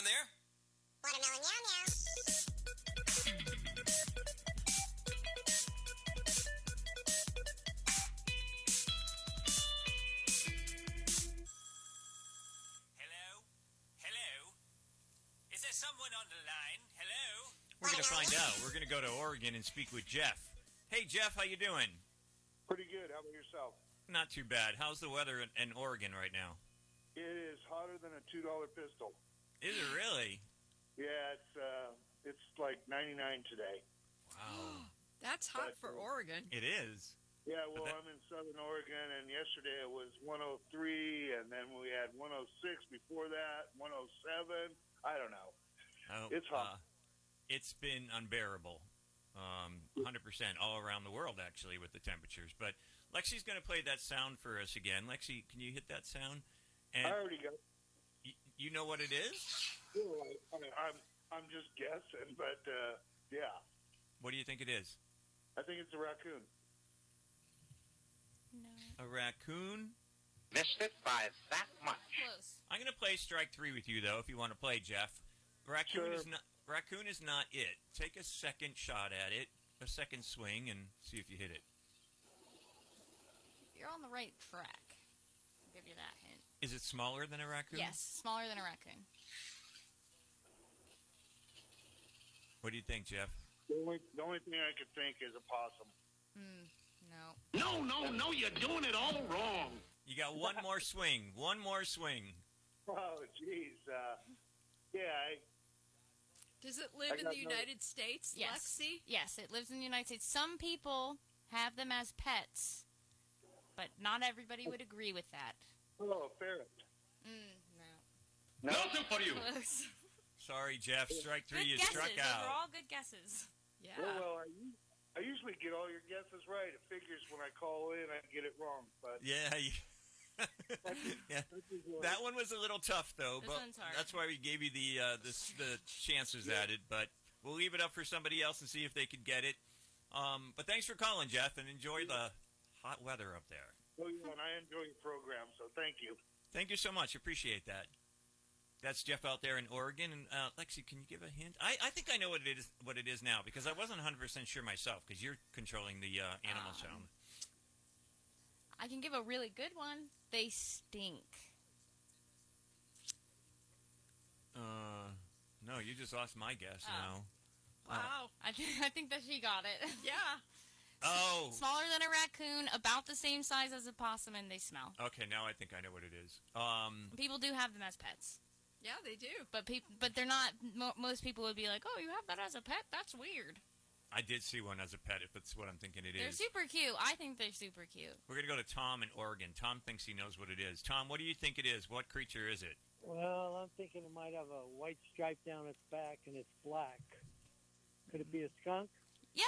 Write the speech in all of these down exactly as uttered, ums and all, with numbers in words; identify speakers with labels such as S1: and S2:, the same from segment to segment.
S1: on there?
S2: Watermelon meow meow.
S1: Hello? Hello? Is there someone on the line? Hello?
S3: We're going to find out. We're going to go to Oregon and speak with Jeff. Hey, Jeff, how you doing?
S4: Pretty good. How about yourself?
S3: Not too bad. How's the weather in, in Oregon right now?
S4: It is hotter than a two dollar pistol.
S3: Is it really?
S4: Yeah, it's uh, it's like ninety-nine today.
S3: Wow.
S5: That's hot
S4: But,
S5: for
S4: uh,
S5: Oregon.
S3: It is.
S4: Yeah, well,
S3: that-
S4: I'm in southern Oregon, and yesterday it was one oh three, and then we had one oh six before that, one oh seven. I don't know.
S3: Oh,
S4: It's hot.
S3: Uh, it's been unbearable. Um, one hundred percent all around the world, actually, with the temperatures. But Lexi's going to play that sound for us again. Lexi, can you hit that sound? And
S4: I already got.
S3: y- you know what it is?
S4: I, I'm I'm just guessing, but uh, yeah,
S3: What do you think it is?
S4: I think it's a raccoon.
S5: No.
S3: A raccoon?
S6: Missed it by that much.
S5: Close.
S3: I'm going to play strike three with you, though, if you want to play, Jeff. Raccoon
S4: Sure.
S3: is not. Raccoon is not it. Take a second shot at it, a second swing, and see if you hit it.
S7: You're on the right track. I'll give you that hint.
S3: Is it smaller than a raccoon?
S7: Yes, smaller than a raccoon.
S3: What do you think, Jeff?
S4: The only, the only thing I could think is a possum.
S7: Hmm, no.
S6: No, no, no, you're doing it all wrong.
S3: You got one more swing. One more swing.
S4: Oh, jeez. Uh, yeah, I,
S5: Does it
S4: I
S5: live in
S4: got
S5: the
S4: no-
S5: United States,
S7: Yes.
S5: Lexi?
S7: Yes, it lives in the United States. Some people have them as pets, but not everybody would agree with that.
S4: oh, a ferret.
S7: Mm, no.
S6: Nothing for you.
S7: Close.
S3: Sorry, Jeff. Strike three.
S7: Good
S3: You
S7: guesses.
S3: struck
S7: Those were
S3: out.
S7: all good guesses.
S5: Yeah.
S4: Well, well I, u- I usually get all your guesses right. It figures when I call in, I get it wrong. But
S3: Yeah. You... yeah.
S4: this is, uh,
S3: That one was a little tough, though.
S7: This
S3: but
S7: one's hard.
S3: That's why we gave you the uh, the, the chances added. But we'll leave it up for somebody else and see if they could get it. Um, but thanks for calling, Jeff, and enjoy the hot weather up there.
S4: oh, yeah, and I enjoy your program, so thank you.
S3: Thank you so much. Appreciate that. That's Jeff out there in Oregon. And uh, Lexi, can you give a hint? I, I think I know what it is. What it is now because I wasn't one hundred percent sure myself. Because you're controlling the uh, animal
S7: Um,
S3: sound.
S7: I can give a really good one. They stink.
S3: Uh, no, you just lost my guess
S7: Oh.
S3: now.
S5: Wow.
S7: I, th- I think that she got it.
S5: Yeah.
S3: Oh,
S7: Smaller than a raccoon, about the same size as a possum, and they smell.
S3: okay. Now I think I know what it is. Um,
S7: People do have them as pets,
S5: Yeah, they do.
S7: but peop- but they're not. Mo- most people would be like, "Oh, you have that as a pet? That's weird."
S3: I did see one as a pet. If that's what I'm thinking it
S7: They're
S3: is.
S7: super cute. I think they're super cute.
S3: We're gonna go to Tom in Oregon. Tom thinks he knows what it is. Tom, what do you think it is? What creature is it?
S8: Well, I'm thinking it might have a white stripe down its back and it's black. Could it be a skunk?
S7: Yep.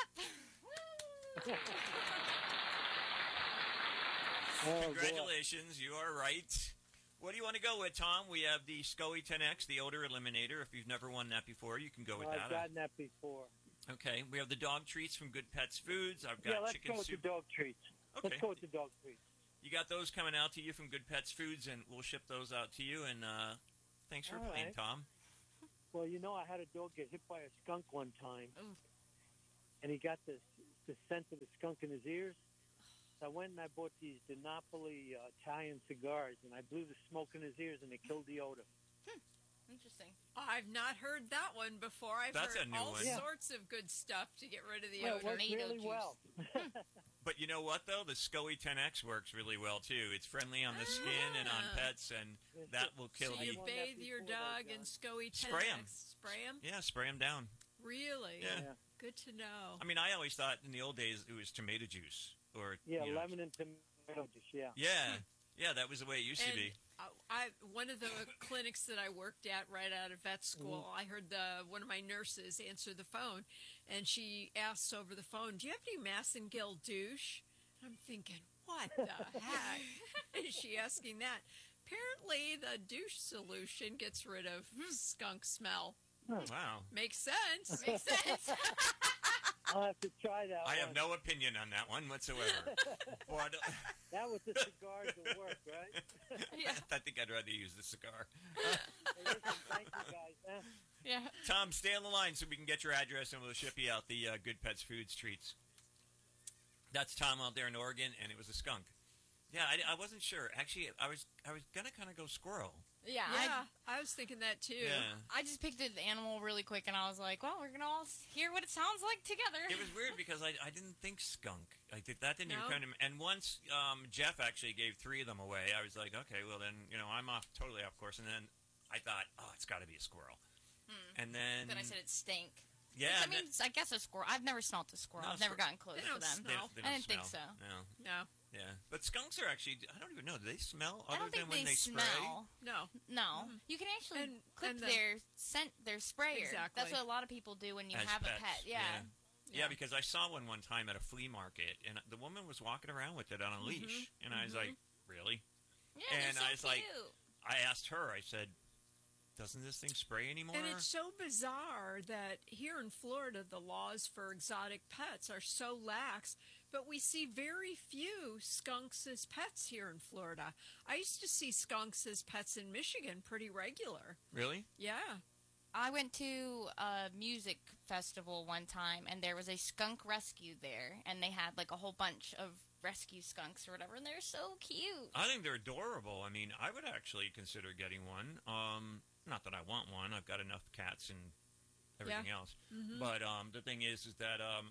S8: Oh,
S3: Congratulations, you are right. What do you want to go with, Tom? We have the SCOE ten X, the odor eliminator. If you've never won that before, you can go with
S8: Well,
S3: that.
S8: I've gotten that before.
S3: Okay, we have the dog treats from Good Pets Foods. I've got
S8: Yeah, let's
S3: chicken
S8: go with
S3: soup.
S8: the dog treats.
S3: Okay.
S8: Let's go with the dog treats.
S3: You got those coming out to you from Good Pets Foods, and we'll ship those out to you. And uh, thanks for
S8: All
S3: playing,
S8: right.
S3: Tom.
S8: Well, you know, I had a dog get hit by a skunk one time,
S7: Oof.
S8: and he got the, the scent of the skunk in his ears. So I went and I bought these DiNapoli uh, Italian cigars, and I blew the smoke in his ears, and it killed the odor.
S7: Interesting.
S5: I've not heard that one before. I've
S3: That's
S5: heard
S3: a new
S5: all
S3: one.
S8: Yeah.
S5: sorts of good stuff to get rid of the
S8: Well, it
S5: odor.
S8: worked
S7: Tomato
S8: really
S7: juice.
S8: well.
S3: But you know what, though? The SCOE ten X works really well, too. It's friendly on the skin and on
S5: Ah.
S3: pets, and that will kill
S5: So
S3: the...
S5: you
S8: one
S5: bathe
S8: that
S5: your
S8: before
S5: dog
S8: that,
S5: in
S8: John.
S5: SCOE ten
S3: Spray 'em.
S5: X. Spray him?
S3: Yeah, spray them down.
S5: Really?
S3: Yeah.
S8: Yeah.
S5: Good to know.
S3: I mean, I always thought in the old days it was tomato juice. or
S8: Yeah,
S3: you know,
S8: lemon and tomato juice, yeah.
S3: Yeah, yeah, that was the way it used to
S5: And
S3: be.
S5: I, I one of the clinics that I worked at right out of vet school,
S3: Mm-hmm.
S5: I heard the one of my nurses answer the phone, and she asks over the phone, "Do you have any Massengill douche?" And I'm thinking, what the heck is she asking that? Apparently, the douche solution gets rid of skunk smell.
S3: Wow.
S5: Makes sense.
S7: Makes sense.
S8: I I'll have to try that
S3: I
S8: one.
S3: have no opinion on that one whatsoever. Boy, I, don't-
S8: That with the cigars will work, right?
S7: Yeah.
S3: I think I'd rather use the cigar.
S8: Hey, listen, thank you guys. Huh?
S7: Yeah.
S3: Tom, stay on the line so we can get your address and we'll ship you out the uh, Good Pets Foods treats. That's Tom out there in Oregon, and it was a skunk. Yeah, I, I wasn't sure. Actually, I was I was gonna kind of go squirrel.
S7: Yeah.
S5: Yeah, I, was thinking that too.
S3: Yeah.
S7: I, I just picked an animal really quick, and I was like, well, we're going to all hear what it sounds like together.
S3: It was weird because I, I didn't think skunk. I did that didn't even
S5: No?
S3: come to me. And once um, Jeff actually gave three of them away, I was like, okay, well then you know I'm off totally off course. And then I thought, oh, it's got to be a squirrel. And then
S7: Then I said it stank.
S3: yeah,
S7: Which, I
S3: and
S7: mean,
S3: then-
S7: I guess a squirrel. I've never smelt a squirrel.
S3: No,
S7: I've never
S3: squir-
S7: gotten close
S5: They
S7: to
S5: don't
S7: them.
S3: they,
S5: smell.
S3: they
S7: I
S3: don't
S7: didn't think
S3: smell.
S7: so.
S3: No,
S5: No,
S3: yeah, but skunks are actually. I don't even know. Do they smell
S7: I
S3: other
S7: don't think
S3: than when
S7: they,
S3: they spray?
S7: smell.
S5: no.
S7: No, you can actually
S5: And-
S7: clip
S5: and the-
S7: their scent, their sprayer.
S5: Exactly.
S7: That's what a lot of people do when you
S3: As
S7: have
S3: pets,
S7: a pet. Yeah.
S3: Yeah. Yeah, because I saw one one time at a flea market, and the woman was walking around with it on a
S5: Mm-hmm.
S3: leash, and I was like, "Really?"
S7: Yeah,
S3: And
S7: they're
S3: I
S7: so
S3: was like,
S7: cute.
S3: I asked her. I said, "Doesn't this thing spray anymore?"
S5: And it's so bizarre that here in Florida, the laws for exotic pets are so lax, but we see very few skunks as pets here in Florida. I used to see skunks as pets in Michigan pretty regular.
S3: Really?
S5: Yeah.
S7: I went to a music festival one time, and there was a skunk rescue there, and they had like a whole bunch of rescue skunks or whatever, and they're so cute.
S3: I think they're adorable. I mean, I would actually consider getting one. Um, not that I want one. I've got enough cats and everything else.
S5: Mm-hmm.
S3: But um, the thing is, is that um,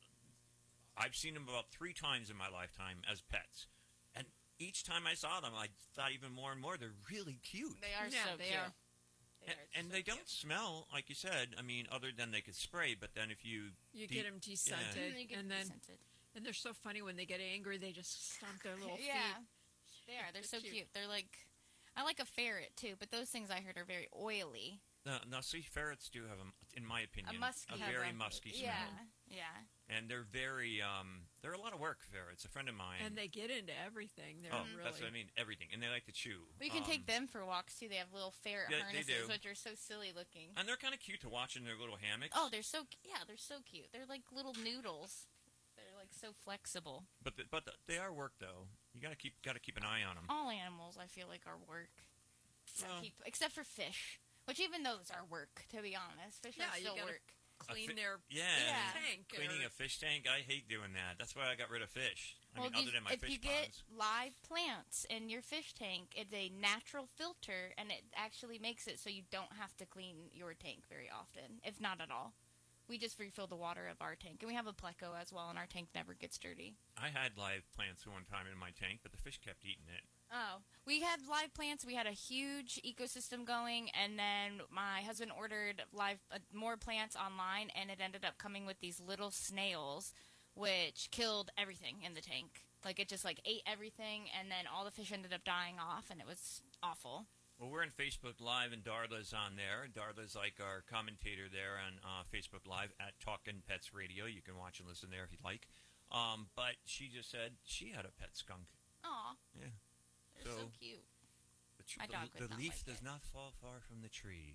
S3: I've seen them about three times in my lifetime as pets, and each time I saw them, I thought even more and more they're really cute.
S7: They are
S5: Yeah,
S7: so
S5: they
S7: cute.
S5: are.
S7: They
S3: And,
S7: are
S3: and
S7: so
S3: they
S7: cute.
S3: don't smell, like you said. I mean, other than they could spray. But then if you
S5: You
S3: deep-
S5: get them descented,
S7: Mm, they get
S5: and then
S7: scented.
S5: and they're so funny when they get angry. They just stomp their little
S7: Yeah,
S5: feet.
S7: they are. They're
S5: They're
S7: so
S5: cute.
S7: cute. They're like, I like a ferret too, but those things I heard are very oily.
S3: No, no, see, ferrets do have, a, in my opinion,
S7: A musky.
S3: very
S5: Have a-
S3: musky smell.
S7: Yeah, yeah.
S3: And they're very, um, they're a lot of work, ferrets. A friend of mine.
S5: And they get into everything. They're
S3: oh,
S5: really.
S3: that's what I mean, everything. And they like to chew.
S7: But you can
S3: Um,
S7: take them for walks too. They have little ferret
S3: Yeah, they
S7: harnesses,
S3: do.
S7: which are so silly looking.
S3: And they're kind of cute to watch in their little hammocks.
S7: Oh, they're so yeah, they're so cute. They're like little noodles. They're like so flexible.
S3: But the, but the, they are work, though. You gotta keep gotta keep an eye on them.
S7: All animals, I feel like, are work.
S3: Well,
S7: Keep, except for fish, which even those are work. To be honest, fish
S5: Yeah,
S7: are
S5: you
S7: still
S5: gotta-
S7: work.
S5: clean
S3: fi-
S5: their
S3: yeah,
S7: Yeah.
S5: tank.
S3: cleaning
S5: or-
S3: a fish tank. I hate doing that. That's why I got rid of fish. I
S7: well,
S3: mean,
S7: you-
S3: other than my
S7: if
S3: fish
S7: you get
S3: ponds.
S7: live plants in your fish tank, it's a natural filter, and it actually makes it so you don't have to clean your tank very often, if not at all. We just refill the water of our tank, and we have a pleco as well, and our tank never gets dirty.
S3: I had live plants one time in my tank, but the fish kept eating it.
S7: Oh, we had live plants. We had a huge ecosystem going, and then my husband ordered live uh, more plants online, and it ended up coming with these little snails, which killed everything in the tank. Like it just like ate everything, and then all the fish ended up dying off, and it was awful.
S3: Well, we're on Facebook Live, and Darla's on there. Darla's like our commentator there on uh, Facebook Live at Talkin' Pets Radio. You can watch and listen there if you'd like. Um, but she just said she had a pet skunk.
S7: Aw,
S3: Yeah.
S7: they're so,
S3: So-
S7: cute.
S3: The, tr-
S7: My
S3: the-
S7: dog would
S3: the
S7: not
S3: leaf
S7: like
S3: does
S7: it.
S3: not fall far from the tree.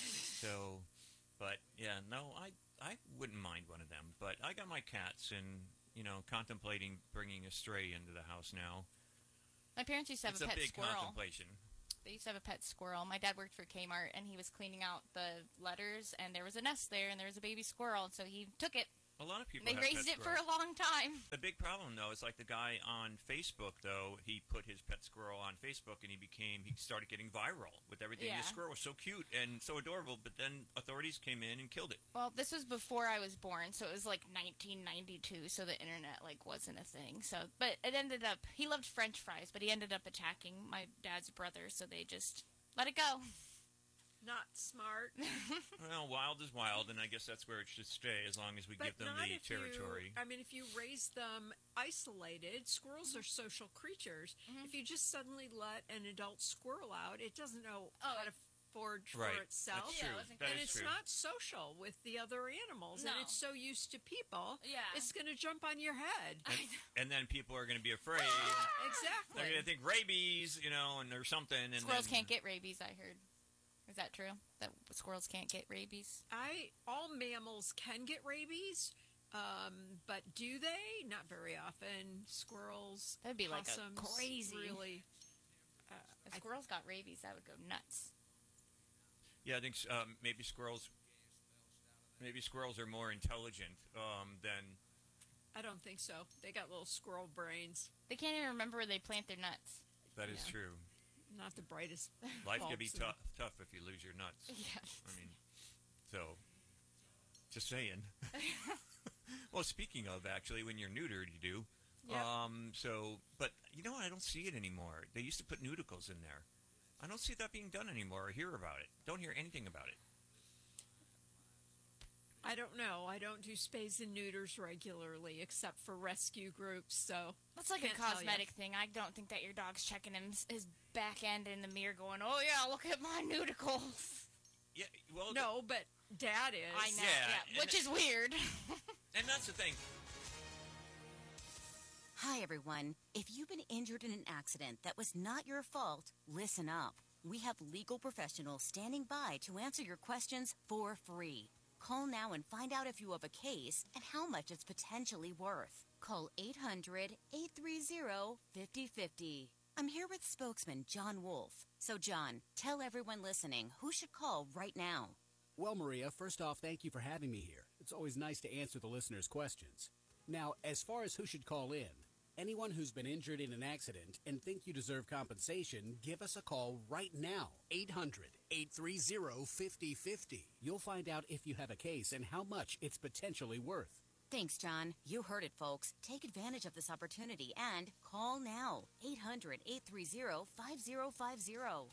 S3: So, but yeah, no, I I wouldn't mind one of them. But I got my cats, and you know, contemplating bringing a stray into the house now.
S7: My parents used to have
S3: It's
S7: a
S3: a
S7: pet
S3: big
S7: squirrel.
S3: contemplation.
S7: They used to have a pet squirrel. My dad worked for Kmart, and he was cleaning out the letters, and there was a nest there, and there was a baby squirrel, and so he took it.
S3: A lot of people
S7: They
S3: have
S7: raised
S3: pet
S7: it for
S3: squirrels.
S7: a long time.
S3: The big problem, though, is like the guy on Facebook, though, he put his pet squirrel on Facebook, and he became, he started getting viral with everything.
S7: Yeah.
S3: His squirrel was so cute and so adorable, but then authorities came in and killed it.
S7: Well, this was before I was born, so it was like nineteen ninety-two, so the internet like wasn't a thing. So, but it ended up he loved French fries, but he ended up attacking my dad's brother, so they just let it go.
S5: Not smart.
S3: Well, wild is wild, and I guess that's where it should stay, as long as we
S5: But
S3: give them
S5: not
S3: the
S5: if you-
S3: territory.
S5: I mean, if you raise them isolated, squirrels are social creatures.
S7: Mhm.
S5: If you just suddenly let an adult squirrel out, it doesn't know
S7: Oh,
S5: how to forage
S3: Right.
S5: for itself.
S3: That's
S7: Yeah,
S3: true.
S7: it wasn't
S3: That
S5: and
S3: is
S5: it's
S3: true.
S5: not social with the other animals, and
S7: No.
S5: it's so used to people,
S7: Yeah.
S5: it's going to jump on your head.
S3: And then people are going to be afraid.
S5: Exactly.
S3: They're going to think rabies, you know, and or something. And
S7: Squirrels
S3: then,
S7: can't get rabies, I heard. Is that true? That squirrels can't get rabies?
S5: I all mammals can get rabies. Um, but do they? Not very often. Squirrels,
S7: That'd be like a
S5: possums,
S7: crazy-
S5: Really,
S7: If squirrels got rabies, that would go nuts.
S3: Yeah, I think um, maybe squirrels. Maybe squirrels are more intelligent um, than.
S5: I don't think so. They got little squirrel brains.
S7: They can't even remember where they plant their nuts.
S3: That is
S5: Yeah.
S3: true.
S5: Not the brightest.
S3: Life can be
S5: bulbs in
S3: tough, tough if you lose your nuts.
S7: Yes.
S3: I mean, so just saying. Well, speaking of, actually, when you're neutered, you do.
S5: Yep.
S3: Um. So, but you know, I don't see it anymore. They used to put nudicles in there. I don't see that being done anymore or hear about it. Don't hear anything about it.
S5: I don't know. I don't do spays and neuters regularly, except for rescue groups. So
S7: That's like
S5: Can't
S7: a
S5: tell ya.
S7: cosmetic thing. I don't think that your dog's checking him, his back end in the mirror going, oh, yeah, look at my nudicles.
S3: Yeah. Well.
S5: no, but Dad is.
S7: I know,
S3: Yeah,
S7: yeah,
S3: and
S7: which
S3: that-
S7: is weird.
S3: And that's the thing.
S9: Hi, everyone. If you've been injured in an accident that was not your fault, listen up. We have legal professionals standing by to answer your questions for free. Call now and find out if you have a case and how much it's potentially worth. Call eight hundred, eight three zero, five zero five zero. I'm here with spokesman John Wolf. So, John, tell everyone listening who should call right now.
S10: Well, Maria, first off, thank you for having me here. It's always nice to answer the listeners' questions. Now, as far as who should call in, anyone who's been injured in an accident and think you deserve compensation, give us a call right now. eight hundred, eight three zero, five zero five zero. You'll find out if you have a case and how much it's potentially worth.
S9: Thanks, John. You heard it, folks. Take advantage of this opportunity and call now. eight hundred, eight three zero, five zero five zero.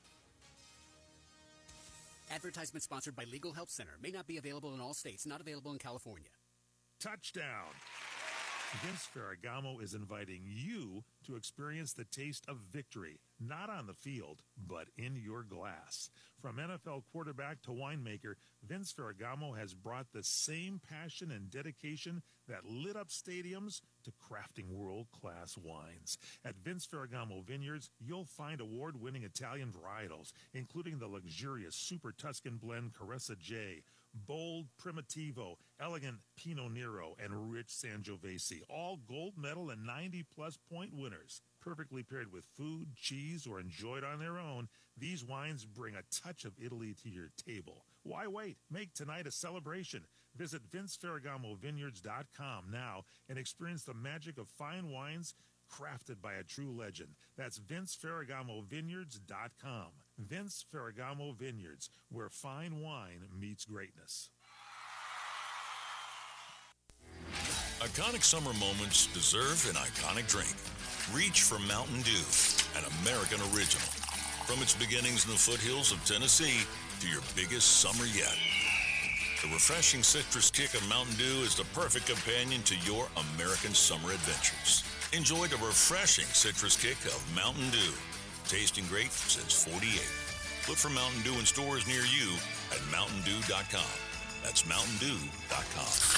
S10: Advertisement sponsored by Legal Help Center. May not be available in all states. Not available in California.
S11: Touchdown! Vince Ferragamo is inviting you to experience the taste of victory, not on the field, but in your glass. From N F L quarterback to winemaker, Vince Ferragamo has brought the same passion and dedication that lit up stadiums to crafting world-class wines. At Vince Ferragamo Vineyards, you'll find award-winning Italian varietals, including the luxurious Super Tuscan blend Caressa J, bold Primitivo, elegant Pinot Nero, and rich Sangiovese, all gold medal and ninety-plus point winners. Perfectly paired with food, cheese, or enjoyed on their own, these wines bring a touch of Italy to your table. Why wait? Make tonight a celebration. Visit Vince Ferragamo Vineyards dot com now and experience the magic of fine wines crafted by a true legend. That's Vince Ferragamo Vineyards dot com. Vince Ferragamo Vineyards, where fine wine meets greatness.
S12: Iconic summer moments deserve an iconic drink. Reach for Mountain Dew, an American original. From its beginnings in the foothills of Tennessee to your biggest summer yet. The refreshing citrus kick of Mountain Dew is the perfect companion to your American summer adventures. Enjoy the refreshing citrus kick of Mountain Dew. Tasting great since forty-eight. Look for Mountain Dew in stores near you at mountain dew dot com. That's mountain dew dot com.